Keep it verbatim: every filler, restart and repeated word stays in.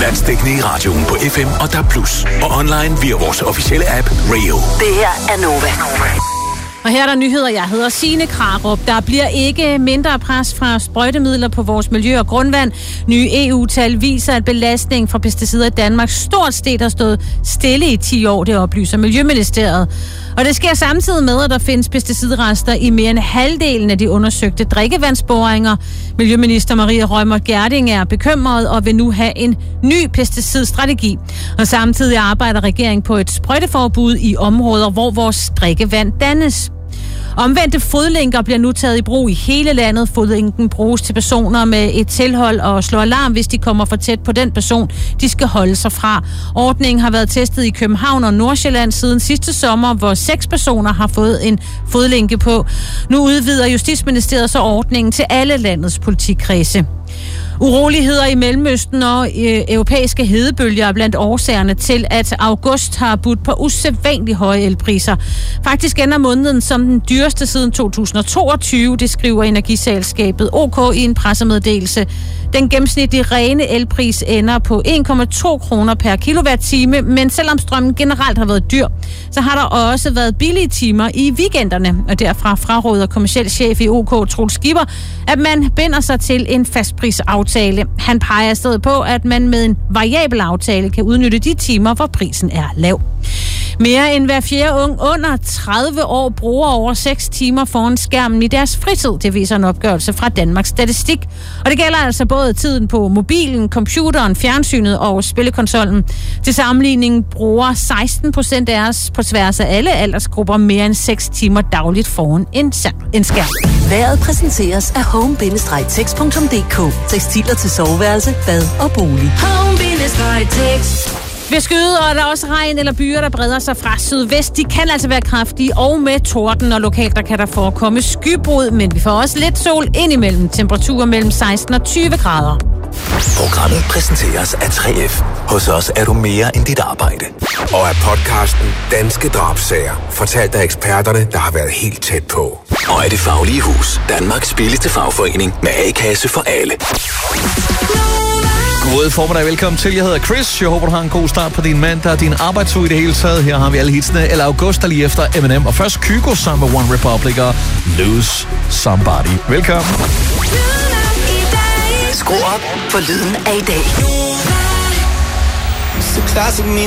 Landsdækkende i radioen på F M og D A B plus, og online via vores officielle app Rio. Det her er Nova. Og her er der nyheder. Jeg hedder Signe Krarup. Der bliver ikke mindre pres fra sprøjtemidler på vores miljø og grundvand. Nye E U-tal viser, at belastningen fra pesticider i Danmark stort set har stået stille i ti år, det oplyser Miljøministeriet. Og det sker samtidig med, at der findes pesticidrester i mere end halvdelen af de undersøgte drikkevandsboringer. Miljøminister Maria Reumert Gjerding er bekymret og vil nu have en ny pesticidstrategi. Og samtidig arbejder regeringen på et sprøjteforbud i områder, hvor vores drikkevand dannes. Omvendte fodlænker bliver nu taget i brug i hele landet. Fodlænken bruges til personer med et tilhold og slår alarm, hvis de kommer for tæt på den person, de skal holde sig fra. Ordningen har været testet i København og Nordsjælland siden sidste sommer, hvor seks personer har fået en fodlænke på. Nu udvider Justitsministeriet så ordningen til alle landets politikredse. Uroligheder i Mellemøsten og øh, europæiske hedebølger er blandt årsagerne til, at august har budt på usædvanligt høje elpriser. Faktisk ender måneden som den dyreste siden to tusind og toogtyve, det skriver energiselskabet O K i en pressemeddelelse. Den gennemsnitlige rene elpris ender på en komma to kroner per kilowatt-time, men selvom strømmen generelt har været dyr, så har der også været billige timer i weekenderne. Og derfra fraråder kommerciel chef i O K, Troels Skipper, at man binder sig til en fastprisaftale. Han peger i stedet på, at man med en variabel aftale kan udnytte de timer, hvor prisen er lav. Mere end hver fjerde ung under tredive år bruger over seks timer foran skærmen i deres fritid. Det viser en opgørelse fra Danmarks Statistik. Og det gælder altså både tiden på mobilen, computeren, fjernsynet og spillekonsollen. Til sammenligning bruger seksten procent af os på tværs af alle aldersgrupper mere end seks timer dagligt foran en skærm. Vejret præsenteres af home bindestreg text punktum d k. Tekstiler til soveværelse, bad og bolig. home bindestreg text. Ved skyde, og der er også regn eller byer, der breder sig fra sydvest. De kan altså være kraftige og med torden, og lokalt der kan der forekomme skybrud, men vi får også lidt sol indimellem. Temperaturer mellem seksten og tyve grader. Programmet præsenteres af tre F. Hos os er du mere end dit arbejde. Og af podcasten Danske Drabsager, fortalt af eksperterne, der har været helt tæt på. Og af Det Faglige Hus, Danmarks billigste fagforening med A-kasse for alle. God formiddag, velkommen til. Jeg hedder Chris. Jeg håber, du har en god start på din mandag og din arbejdsuge i det hele taget. Her har vi alle hitsene. Eller August, der lige efter Eminem. Og først Kygo sammen med One Republic og Lose Somebody. Velkommen. Skru op for lyden af i dag.